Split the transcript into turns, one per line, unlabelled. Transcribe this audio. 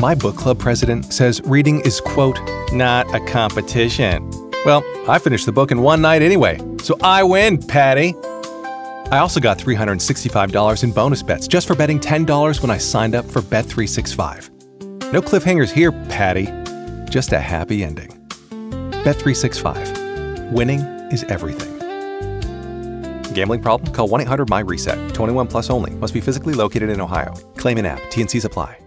My book club president says reading is, quote, not a competition. Well, I finished the book in one night anyway, so I win, Patty. I also got $365 in bonus bets just for betting $10 when I signed up for Bet365. No cliffhangers here, Patty. Just a happy ending. Bet365. Winning is everything. Gambling problem? Call 1-800-MY-RESET. 21 plus only. Must be physically located in Ohio. Claim in app. T&Cs apply.